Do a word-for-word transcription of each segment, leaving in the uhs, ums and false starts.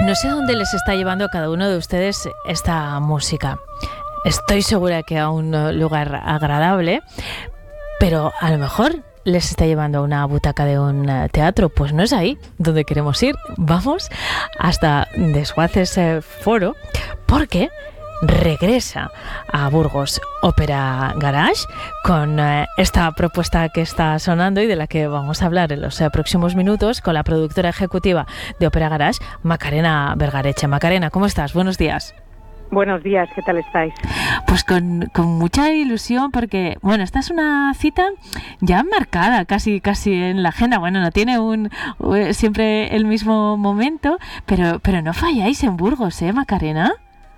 No sé dónde les está llevando a cada uno de ustedes esta música. Estoy segura que a un lugar agradable, pero a lo mejor les está llevando a una butaca de un teatro. Pues no es ahí donde queremos ir. Vamos hasta Desguaces Foro, porque regresa a Burgos Ópera Garage con eh, esta propuesta que está sonando y de la que vamos a hablar en los eh, próximos minutos con la productora ejecutiva de Ópera Garage, Macarena Vergareche. Macarena, ¿cómo estás? Buenos días. Buenos días, ¿qué tal estáis? Pues con, con mucha ilusión porque, bueno, esta es una cita ya marcada casi casi en la agenda. Bueno, no tiene un uh, siempre el mismo momento, pero, pero no falláis en Burgos, ¿eh, Macarena?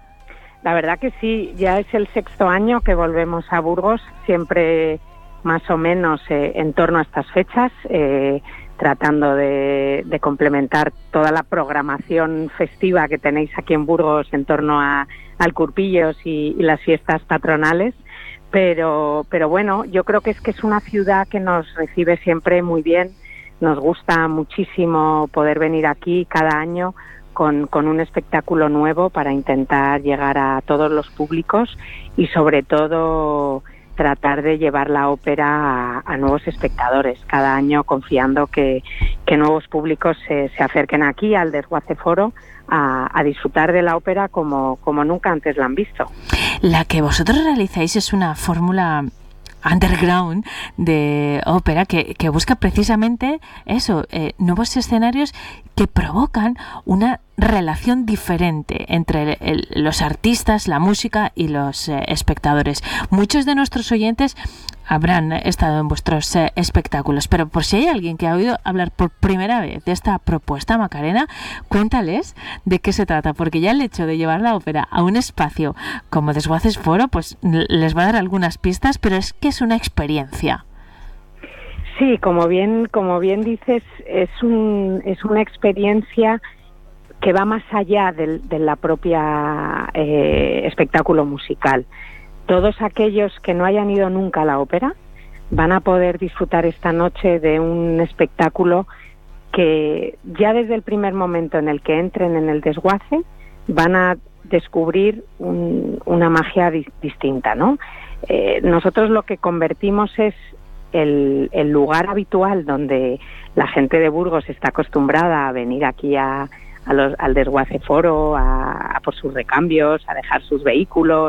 La verdad que sí, ya es el sexto año que volvemos a Burgos, siempre más o menos eh, en torno a estas fechas, eh, tratando de, de complementar toda la programación festiva que tenéis aquí en Burgos en torno a, al Curpillos y, y las fiestas patronales. Pero, pero bueno, yo creo que es que es una ciudad que nos recibe siempre muy bien, nos gusta muchísimo poder venir aquí cada año Con, con un espectáculo nuevo para intentar llegar a todos los públicos y sobre todo tratar de llevar la ópera a, a nuevos espectadores, cada año confiando que, que nuevos públicos se, se acerquen aquí al Desguace Foro a, a disfrutar de la ópera como, como nunca antes la han visto. La que vosotros realizáis es una fórmula underground de ópera que, que busca precisamente eso, eh, nuevos escenarios que provocan una relación diferente entre el, el, los artistas, la música y los eh, espectadores. Muchos de nuestros oyentes habrán estado en vuestros eh, espectáculos, pero por si hay alguien que ha oído hablar por primera vez de esta propuesta, Macarena, cuéntales de qué se trata, porque ya el hecho de llevar la ópera a un espacio como Desguaces Foro, pues les va a dar algunas pistas, pero es que es una experiencia. Sí, como bien, como bien dices, es un, es una experiencia que va más allá de, de la propia eh, espectáculo musical. Todos aquellos que no hayan ido nunca a la ópera van a poder disfrutar esta noche de un espectáculo que ya desde el primer momento en el que entren en el desguace van a descubrir un, una magia di- distinta, ¿no? Eh, nosotros lo que convertimos es el, el lugar habitual donde la gente de Burgos está acostumbrada a venir aquí a, a los, al Desguace Foro, a, a por sus recambios, a dejar sus vehículos,